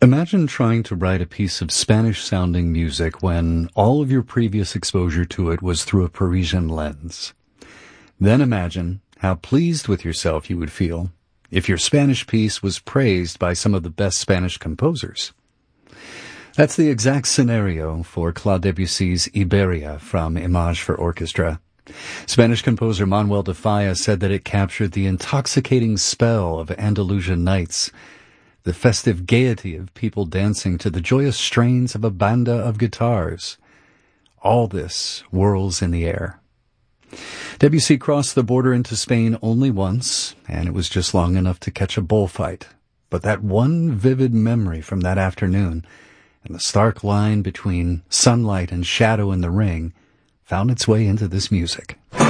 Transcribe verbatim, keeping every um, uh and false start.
Imagine trying to write a piece of Spanish-sounding music when all of your previous exposure to it was through a Parisian lens. Then imagine how pleased with yourself you would feel if your Spanish piece was praised by some of the best Spanish composers. That's the exact scenario for Claude Debussy's Iberia from Image for Orchestra. Spanish composer Manuel de Falla said that it captured the intoxicating spell of Andalusian nights, the festive gaiety of people dancing to the joyous strains of a banda of guitars. All this whirls in the air. Debussy crossed the border into Spain only once, and it was just long enough to catch a bullfight. But that one vivid memory from that afternoon, and the stark line between sunlight and shadow in the ring, found its way into this music.